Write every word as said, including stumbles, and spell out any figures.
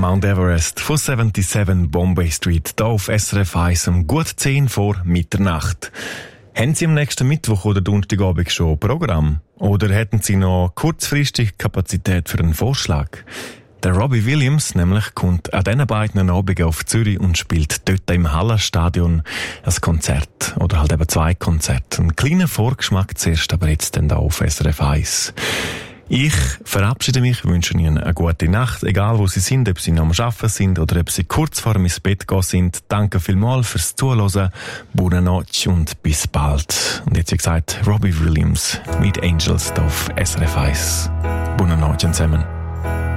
Mount Everest von siebenundsiebzig Bombay Street, hier auf S R F eins um gut zehn vor Mitternacht. Haben Sie am nächsten Mittwoch oder Donnerstagabend schon Programm? Oder hätten Sie noch kurzfristig Kapazität für einen Vorschlag? Der Robbie Williams nämlich kommt an diesen beiden Abenden auf Zürich und spielt dort im Hallenstadion ein Konzert. Oder halt eben zwei Konzerte. Ein kleiner Vorgeschmack zuerst, aber jetzt dann da auf S R F eins. Ich verabschiede mich, wünsche Ihnen eine gute Nacht, egal wo Sie sind, ob Sie noch am Arbeiten sind oder ob Sie kurz vor dem ins Bett gehen sind. Danke vielmals fürs Zuhören. Buona notte und bis bald. Und jetzt wie gesagt, Robbie Williams mit Angels auf S R F eins. Buona notte zusammen.